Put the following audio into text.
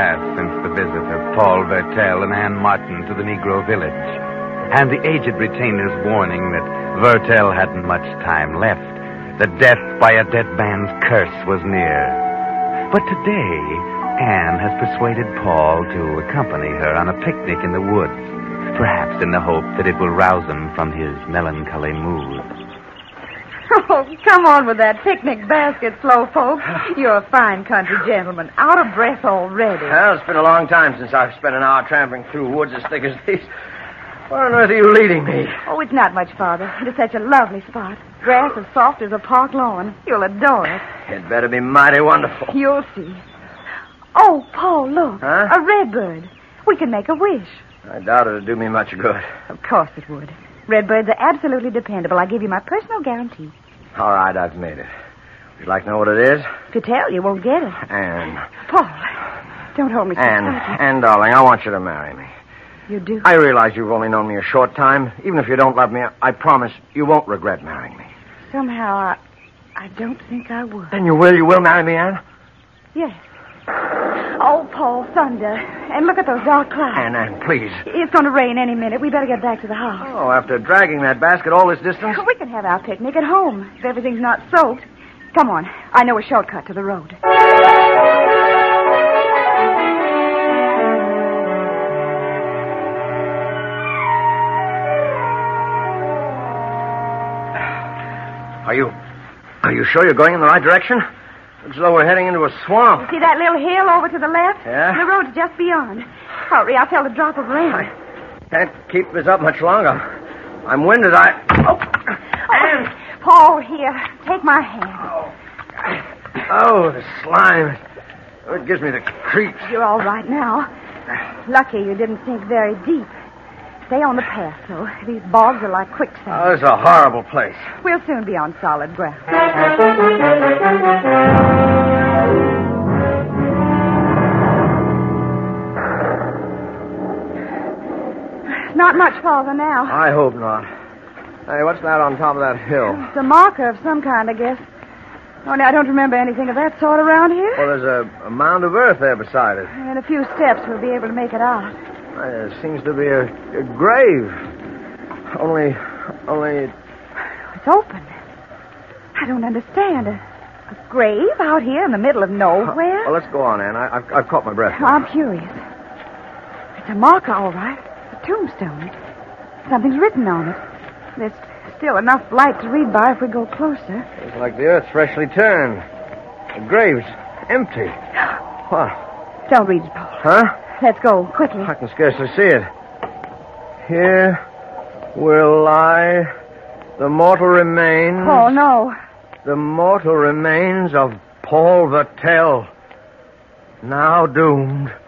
Since the visit of Paul Vertel and Anne Martin to the Negro village, and the aged retainer's warning that Vertel hadn't much time left, that death by a dead man's curse was near. But today, Anne has persuaded Paul to accompany her on a picnic in the woods, perhaps in the hope that it will rouse him from his melancholy mood. Oh, come on with that picnic basket, Slowpoke. You're a fine country gentleman. Out of breath already. Well, it's been a long time since I've spent an hour tramping through woods as thick as these. Where on earth are you leading me? Oh, it's not much farther. It is such a lovely spot. Grass as soft as a park lawn. You'll adore it. It better be mighty wonderful. You'll see. Oh, Paul, look. Huh? A redbird. We can make a wish. I doubt it'd do me much good. Of course it would. Redbirds are absolutely dependable. I give you my personal guarantee. All right, I've made it. Would you like to know what it is? If you tell, you won't get it. Anne. Paul, don't hold me so tightly. Anne, darling, I want you to marry me. You do? I realize you've only known me a short time. Even if you don't love me, I promise you won't regret marrying me. Somehow, I don't think I would. Then you will marry me, Anne? Yes. Oh, Paul, thunder. And look at those dark clouds. Anne, please. It's going to rain any minute. We better get back to the house. Oh, after dragging that basket all this distance? We can have our picnic at home if everything's not soaked. Come on. I know a shortcut to the road. Are you sure you're going in the right direction? Looks as though we're heading into a swamp. See that little hill over to the left? Yeah? The road's just beyond. Hurry, I'll tell the drop of rain. I can't keep this up much longer. I'm winded. Oh, Anne! Paul, here. Take my hand. Oh, the slime. Oh, it gives me the creeps. You're all right now. Lucky you didn't sink very deep. Stay on the path, though. These bogs are like quicksand. Oh, this is a horrible place. We'll soon be on solid ground. Not much farther now. I hope not. Hey, what's that on top of that hill? It's a marker of some kind, I guess. Only I don't remember anything of that sort around here. Well, there's a mound of earth there beside it. In a few steps, we'll be able to make it out. There seems to be a grave. Only... It's open. I don't understand. A grave out here in the middle of nowhere? Well, let's go on, Anne. I've caught my breath. I'm curious. It's a marker, all right. A tombstone. Something's written on it. There's still enough light to read by if we go closer. It's like the earth's freshly turned. The grave's empty. What? Don't read it, Paul. Huh? Let's go, quickly. I can scarcely see it. Here will lie the mortal remains... Oh, no. The mortal remains of Paul Vertel, now doomed